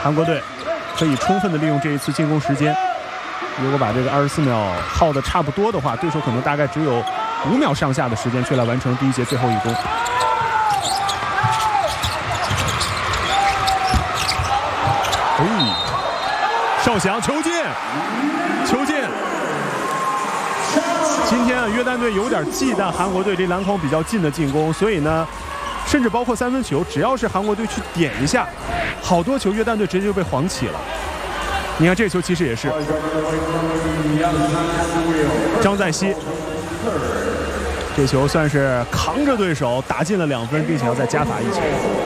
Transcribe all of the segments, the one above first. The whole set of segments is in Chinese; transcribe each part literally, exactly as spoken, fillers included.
韩国队可以充分的利用这一次进攻时间。如果把这个二十四秒耗的差不多的话，对手可能大概只有五秒上下的时间去来完成第一节最后一攻。哎，邵翔球进，球进。今天啊，约旦队有点忌惮韩国队这篮筐比较近的进攻，所以呢，甚至包括三分球，只要是韩国队去点一下，好多球约旦队直接就被晃起了。你看这球其实也是张在熙，这球算是扛着对手打进了两分，并且要再加罚一球。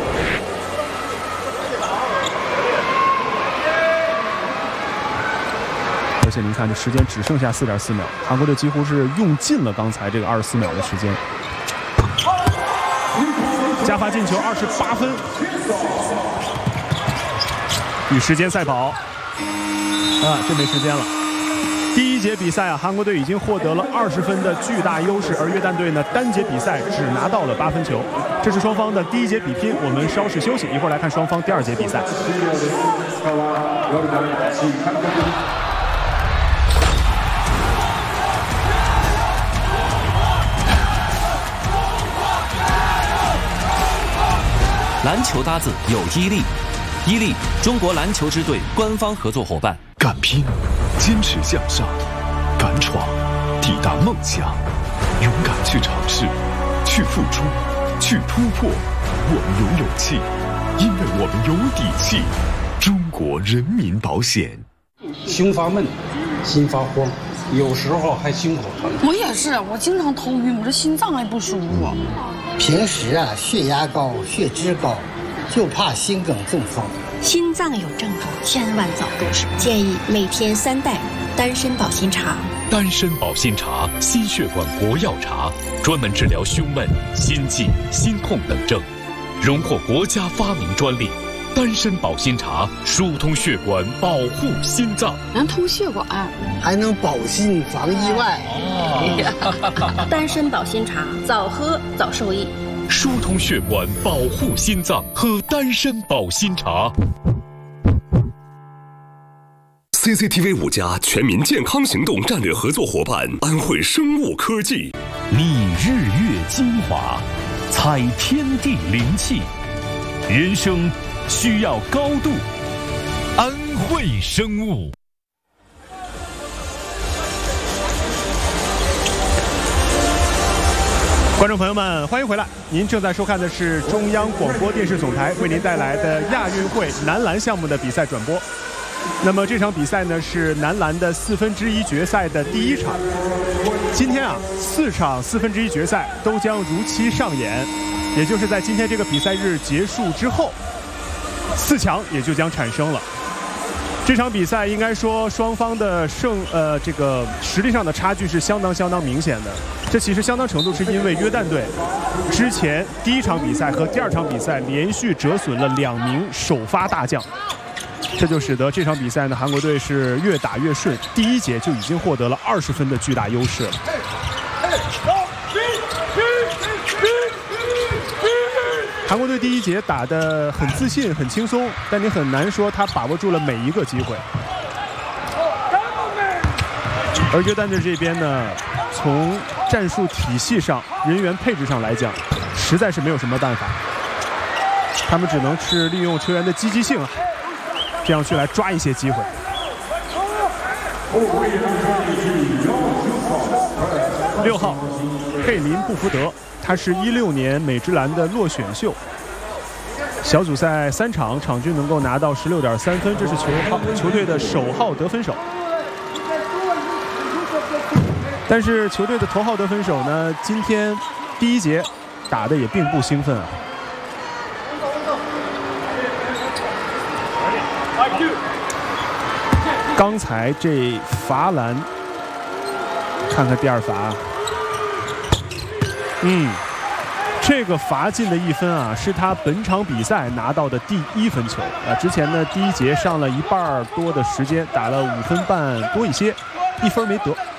而且您看，这时间只剩下四点四秒，韩国队几乎是用尽了刚才这个二十四秒的时间。加罚进球，二十八分。与时间赛跑。啊，这没时间了。第一节比赛啊，韩国队已经获得了二十分的巨大优势，而约旦队呢，单节比赛只拿到了八分球。这是双方的第一节比拼，我们稍事休息，一会儿来看双方第二节比赛。 篮球搭子有伊利，伊利中国篮球支队官方合作伙伴。 敢拼，坚持向上，敢闯，抵达梦想，勇敢去尝试，去付出，去突破。我们有勇气，因为我们有底气。中国人民保险。 胸发闷，心发慌，有时候还心口疼。 我也是，我经常头晕，我这心脏还不舒服。 平时啊，血压高，血脂高，就怕心梗中风。 心脏有症状，千万早入手。建议每天三袋丹参保心茶。 丹参保心茶，心血管国药茶，专门治疗胸闷、心悸、心痛等症，荣获国家发明专利。丹参保心茶疏通血管，保护心脏， 能通血管， 还能保心防意外。 哦、丹参保心茶，早喝早受益。 疏通血管，保护心脏，喝丹参保心茶。 C C T V 五加全民健康行动战略合作伙伴安徽生物科技， 你日月精华，采天地灵气，人生需要高度，安徽生物。 观众朋友们，欢迎回来！您正在收看的是中央广播电视总台为您带来的亚运会男篮项目的比赛转播。那么这场比赛呢，是男篮的四分之一决赛的第一场。今天啊，四场四分之一决赛都将如期上演，也就是在今天这个比赛日结束之后，四强也就将产生了。这场比赛应该说双方的胜呃这个实力上的差距是相当相当明显的。这其实相当程度是因为约旦队之前第一场比赛和第二场比赛连续折损了两名首发大将，这就使得这场比赛呢，韩国队是越打越顺，第一节就已经获得了二十分的巨大优势了。韩国队第一节打得很自信、很轻松，但你很难说他把握住了每一个机会。而约旦队这边呢，从战术体系上、人员配置上来讲，实在是没有什么办法，他们只能是利用球员的积极性啊，这样去来抓一些机会。六号佩林布福德，他是一六年美职篮的落选秀，小组赛三场场均能够拿到十六点三分，这是球号球队的首号得分手。但是球队的头号得分手呢，今天第一节打的也并不兴奋啊。刚才这罚篮，看看第二罚，嗯，这个罚进的一分啊，是他本场比赛拿到的第一分球啊。之前呢，第一节上了一半多的时间，打了五分半多一些，一分没得。